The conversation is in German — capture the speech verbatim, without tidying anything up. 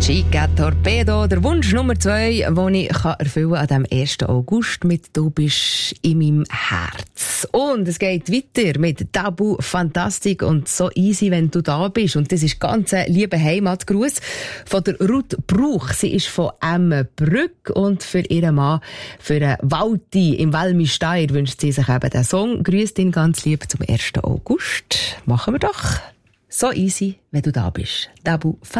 Chica Torpedo, der Wunsch Nummer zwei, den ich erfüllen kann an dem ersten August mit «Du bist in meinem Herz». Und es geht weiter mit «Tabu Fantastik» und «So easy, wenn du da bist». Und das ist ganz ein lieber Heimatgruß von der Ruth Bruch. Sie ist von Emmenbrück und für ihren Mann, für den Walti im Valmy-Steyr, wünscht sie sich eben den Song. Grüßt ihn ganz lieb zum ersten August. Machen wir doch. «So easy, wenn du da bist». Tabu Fantastik.